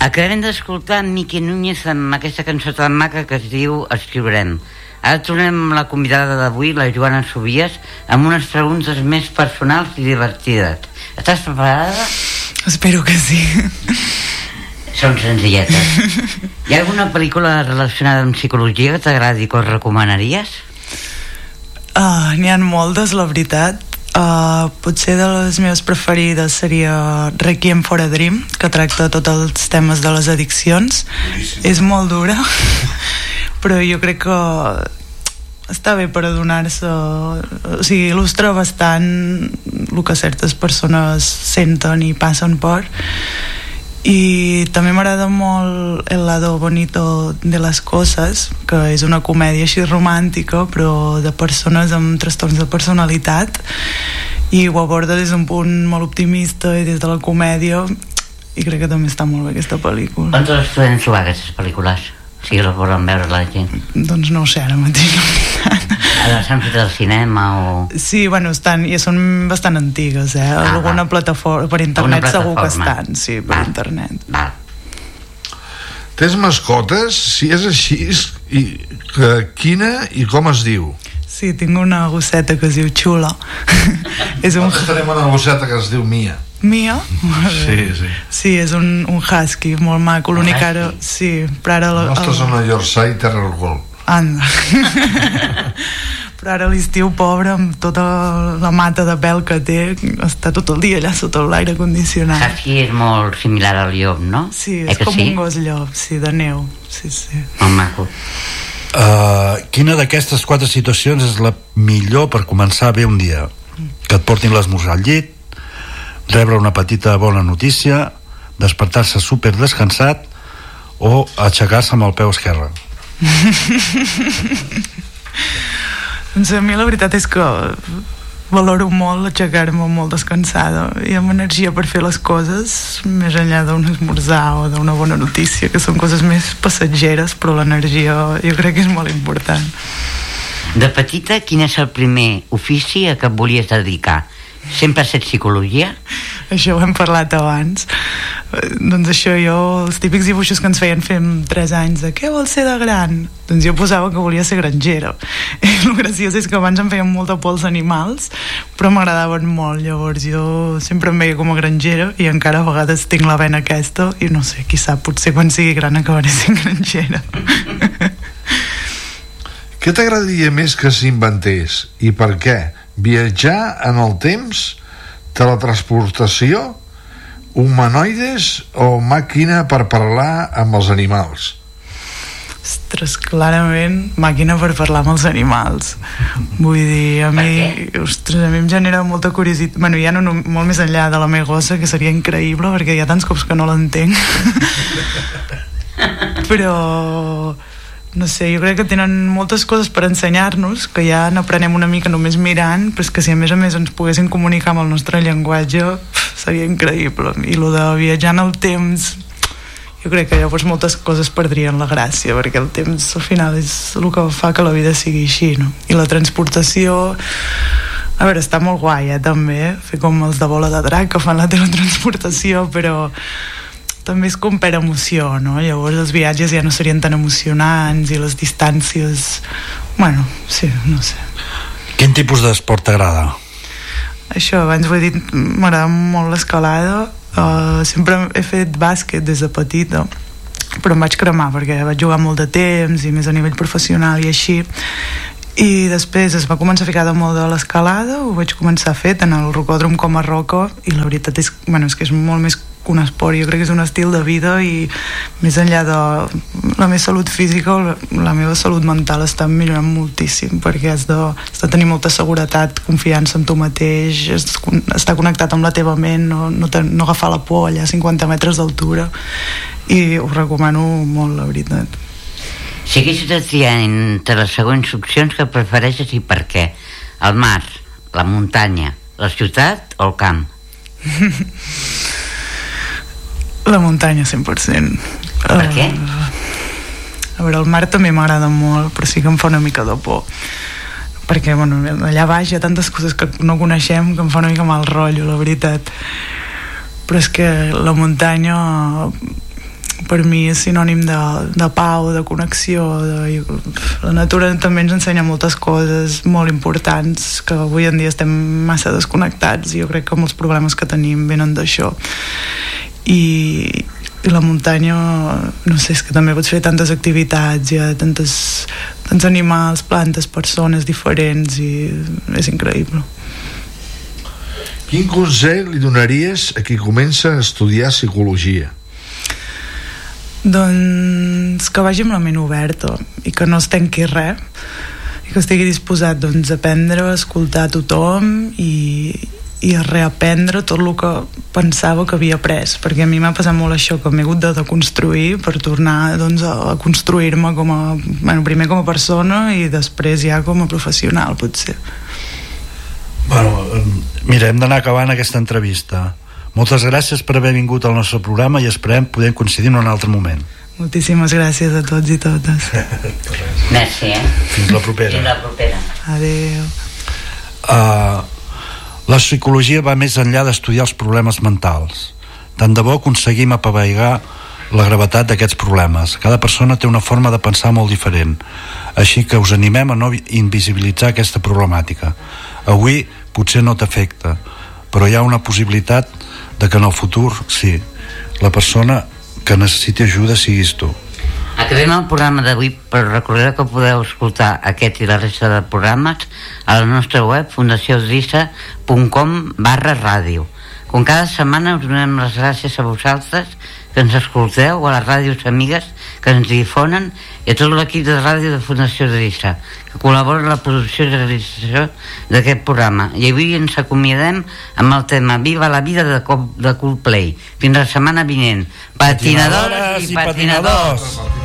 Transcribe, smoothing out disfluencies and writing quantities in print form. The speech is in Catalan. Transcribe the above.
Acabem d'escoltar Miqui Núñez amb aquesta cançó tan maca que es diu Escriurem. Ara tornem amb la convidada d'avui, la Joana Sobies, amb unes preguntes més personals i divertides. Estàs preparada? Espero que sí. Són senzilletes. Hi ha alguna pel·lícula relacionada amb psicologia que t'agradi i que us recomanaries? N'hi ha moltes, la veritat. Potser de les meves preferides seria Requiem for a Dream, que tracta tots els temes de les addiccions. És molt dura, però jo crec que està bé per adonar-se, o sigui, il·lustra bastant el que certes persones senten i passen per. I també m'agrada molt El lado bonito de las cosas, que és una comèdia així romàntica però de persones amb trastorns de personalitat, i ho aborda des d'un punt molt optimista i des de la comèdia, i crec que també està molt bé aquesta pel·lícula. On les podem trobar aquestes pel·lícules? Si les volen veure la gent. Doncs no ho sé ara mateix. Ara s'han fet al cinema o... Sí, bueno, estan, i són bastant antigues, alguna plataforma, per internet segur que estan, sí, per internet. Tens mascotes? Si és així, quina i com es diu? Sí, tinc una gosseta que es diu Xula. Nosaltres tenim una gosseta que es diu Mia. Mia? Sí. Sí, és un husky molt maco. L'únic ara... Sí, però ara... El nostre és una Yorkshire Terrier. Anda. Però ara l'estiu, pobre, amb tota la mata de pèl que té, està tot el dia allà sota l'aire condicionat. Husky és molt similar al llop, no? Sí, és com un gos llop, sí, de neu. Sí. Molt maco. Quina d'aquestes 4 situacions és la millor per començar bé un dia? Que et portin l'esmorzar al llit, rebre una petita bona notícia, despertar-se super descansat o aixecar-se amb el peu esquerre? Doncs a mi la veritat és que valoro molt aixecar-me molt descansada i amb energia per fer les coses, més enllà d'un esmorzar o d'una bona notícia, que són coses més passatgeres, però l'energia jo crec que és molt important. De petita, quin és el primer ofici a què et volies dedicar? Sempre has fet psicologia? Això ho hem parlat abans. Doncs això, jo, els típics dibuixos que ens feien fer amb 3 anys de què vols ser de gran? Doncs jo posava que volia ser grangera. I el graciós és que abans em feien molta por els animals, però m'agradaven molt. Llavors jo sempre em veia com a grangera i encara a vegades tinc la vena aquesta i no sé, qui sap, potser quan sigui gran acabaré sent grangera. Què t'agradaria més que s'inventés i per què? Viatjar en el temps, teletransportació, humanoides o màquina per parlar amb els animals? Ostres, clarament màquina per parlar amb els animals. Vull dir, a mi em genera molta curiositat. Bueno, ja no molt més enllà de la meva gossa, que seria increïble perquè hi ha tants cops que no l'entenc. Però no sé, jo crec que tenen moltes coses per ensenyar-nos, que ja n'aprenem una mica només mirant, però és que si a més ens poguessin comunicar amb el nostre llenguatge, seria increïble. I lo de viatjar en el temps, jo crec que llavors moltes coses perdrien la gràcia, perquè el temps al final és el que fa que la vida sigui així, no? I la transportació, a veure, està molt guai, també, fer com els de Bola de Drac que fan la teletransportació, però també és com per emoció, no? Llavors els viatges ja no serien tan emocionants i les distàncies... Bueno, sí, no sé. Quin tipus d'esport t'agrada? Això, abans ho he dit, m'agrada molt l'escalada. Sempre he fet bàsquet des de petita, però em vaig cremar perquè vaig jugar molt de temps i més a nivell professional i així. I després es va començar a ficar de moda l'escalada, ho vaig començar a fer tant al rocòdrom com a Roca, i la veritat és que és molt més que un esport, jo crec que és un estil de vida, i més enllà de la meva salut física, la meva salut mental està millorant moltíssim, perquè has de tenir molta seguretat, confiança en tu mateix, estar connectat amb la teva ment, no agafar la por allà a 50 metres d'altura, i ho recomano molt, la veritat. Si haguessis de triar entre les següents opcions, que prefereixes i per què? El mar, la muntanya, la ciutat o el camp? La muntanya, 100%. Per què? A veure, el mar també m'agrada molt, però sí que em fa una mica de por. Perquè, bueno, allà baix hi ha tantes coses que no coneixem que em fa una mica mal rotllo, la veritat. Però és que la muntanya per mi és sinònim de pau, de connexió, la natura també ens ensenya moltes coses molt importants que avui en dia estem massa desconnectats, i jo crec que molts problemes que tenim venen d'això. I la muntanya, no sé, és que també pots fer tantes activitats, hi ha tants animals, plantes, persones diferents, i és increïble. Quin consell li donaries a qui comença a estudiar psicologia? Doncs que vagi amb la ment oberta i que no es tanqui res, i que estigui disposat, doncs, a aprendre, a escoltar a tothom i a reaprendre tot el que pensava que havia après, perquè a mi m'ha passat molt això, que m'he hagut de deconstruir per tornar, doncs, a construir-me primer com a persona i després ja com a professional, potser. Bueno, mira, hem d'anar acabant aquesta entrevista. Moltes gràcies per haver vingut al nostre programa i esperem poder coincidir en un altre moment. Moltíssimes gràcies a tots i totes. Merci, Fins la propera. Fins la propera. Adéu. La psicologia va més enllà d'estudiar els problemes mentals. Tant de bo aconseguim apaveigar la gravetat d'aquests problemes. Cada persona té una forma de pensar molt diferent, així que us animem a no invisibilitzar aquesta problemàtica. Avui potser no t'afecta, però hi ha una possibilitat de que en el futur, sí, la persona que necessiti ajuda siguis tu. Acabem el programa d'avui, però recordeu que podeu escoltar aquest i la resta de programes a la nostra web fundaciodrissa.com/ràdio. Com cada setmana us donem les gràcies a vosaltres que ens escolteu, a les ràdios amigues que ens difonen, i a tot l'equip de ràdio de Fundació Drissa que col·labora en la producció i realització d'aquest programa. I avui ens acomiadem amb el tema Viva la vida de Coldplay. Fins la setmana vinent. Patinadores i patinadors!